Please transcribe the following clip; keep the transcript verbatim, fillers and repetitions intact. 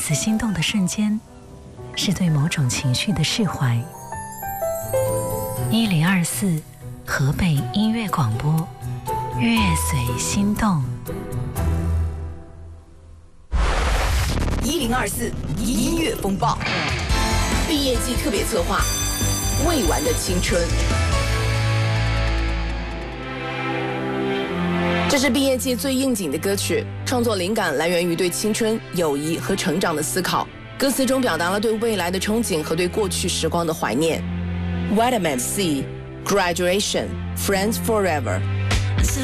此心动的瞬间，是对某种情绪的释怀。一零二四河北音乐广播，乐随心动。 一零二四音乐风暴，毕业季特别策划，未完的青春。这是毕业季最应景的歌曲，创作灵感来源于对青春、友谊和成长的思考。歌词中表达了对未来的憧憬和对过去时光的怀念。Vitamin C, Graduation, Friends Forever。